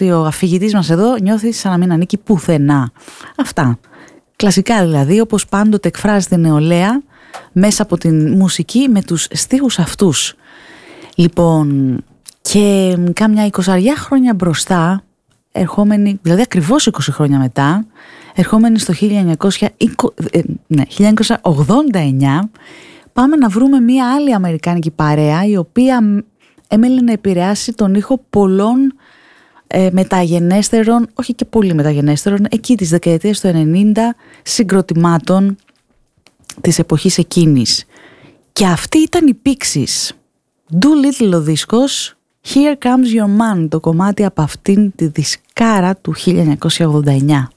ότι ο αφηγητής μας εδώ νιώθει σαν να μην ανήκει πουθενά. Αυτά. Κλασικά δηλαδή, όπως πάντοτε εκφράζεται η νεολαία μέσα από την μουσική με τους στίχους αυτούς. Λοιπόν, και κάμια 20 χρόνια μπροστά, ερχόμενοι, δηλαδή ακριβώς 20 χρόνια μετά, ερχόμενοι στο 1989, πάμε να βρούμε μία άλλη αμερικάνικη παρέα, η οποία έμελε να επηρεάσει τον ήχο πολλών μεταγενέστερων, όχι και πολύ μεταγενέστερων, εκεί της δεκαετίας του 90 συγκροτημάτων της εποχής εκείνης. Και αυτή ήταν η Pixies. Doolittle ο δίσκος, Here Comes Your Man, το κομμάτι από αυτήν τη δισκάρα του 1989.